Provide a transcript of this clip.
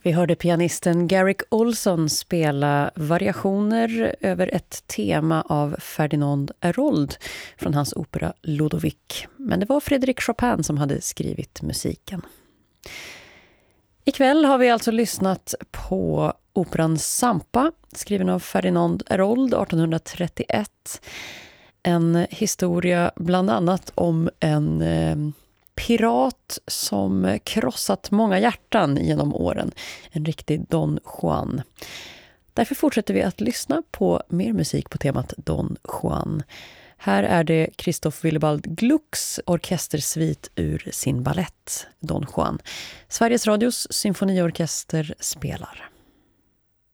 Vi hörde pianisten Garrick Olson spela variationer över ett tema av Ferdinand Hérold från hans opera Ludovic. Men det var Frédéric Chopin som hade skrivit musiken. Ikväll har vi alltså lyssnat på operan Zampa, skriven av Ferdinand Hérold 1831. En historia bland annat om en pirat som krossat många hjärtan genom åren. En riktig Don Juan. Därför fortsätter vi att lyssna på mer musik på temat Don Juan. Här är det Christoph Willibald Glucks orkestersvit ur sin ballett Don Juan. Sveriges Radios symfoniorkester spelar.